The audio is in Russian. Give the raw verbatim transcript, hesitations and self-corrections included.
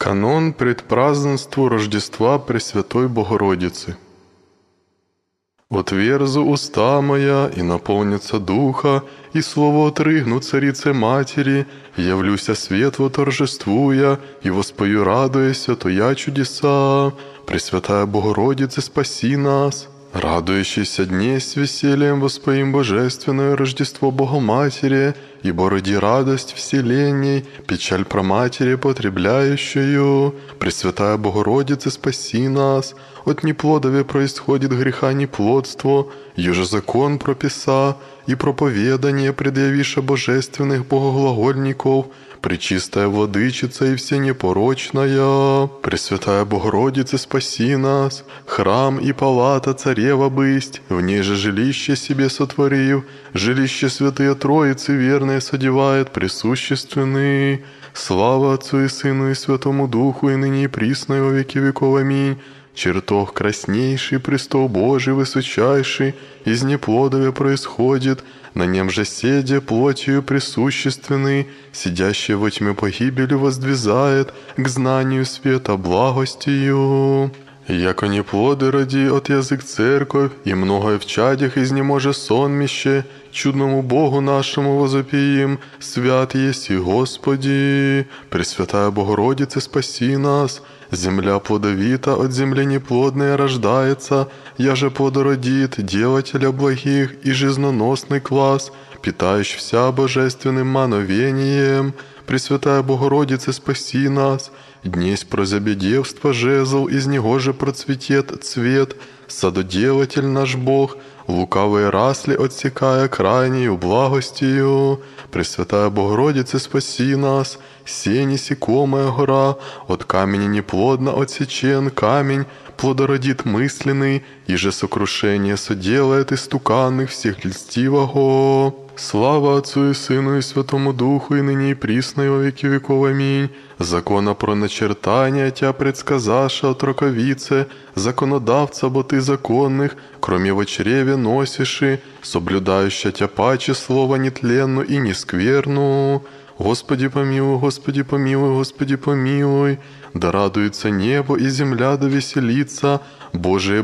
Канон предпразднству Рождества Пресвятой Богородицы. «Отверзу уста моя, и наполнится духа, и слово отрыгну царице матери, явлюся светло торжествуя, и воспою радуяся, то я чудеса. Пресвятая Богородице, спаси нас!» Радующийся дней с весельем воспоим божественное Рождество Богоматери, ибо роди радость вселенней, печаль проматери потребляющую. Пресвятая Богородице, спаси нас! От неплодове происходит греха неплодство, еже закон прописа, и проповедание предъявиша божественных богоглагольников, Пречистая Владычица и всенепорочная. Пресвятая Богородице, спаси нас! Храм и палата царева бысть, в ней же жилище себе сотворив, жилище святые Троицы верные содевает присущественный. Слава Отцу и Сыну и Святому Духу, и ныне и присно и во веки веков. Аминь. Чертог краснейший, престол Божий высочайший, из неплодовия происходит, на нем же седя плотью присущественный, сидящий во тьме погибели воздвизает к знанию света благостью. Яко неплоды роди от язык церковь, и многое в чадях изнеможе сонмище, чудному Богу нашему возопиим, свят еси Господи. Пресвятая Богородице, спаси нас! Земля плодовита от земли неплодной рождается, я же плодородит делателя благих и жизненосный класс, питающий вся божественным мановением. Пресвятая Богородице, спаси нас! Днесь прозябедевство жезл, из него же процветет цвет, садоделатель наш Бог, лукавые расли отсекая крайнею благостью. Пресвятая Богородице, спаси нас! Се несекомая гора, от камени неплодно отсечен камень, плодородит мысленный, и же сокрушение соделает истуканных всех льстивого. Слава Отцу и Сыну и Святому Духу, и ныне и присно и во веки веков. Аминь. Закона про начертания Тя предсказаша от роковице, законодавца бо Ты законных, кроме во чреве носиши, соблюдающая Тя паче слова нетленну и нескверну. Господи помилуй, Господи помилуй, Господи помилуй, да радуется небо и земля да веселится, Божие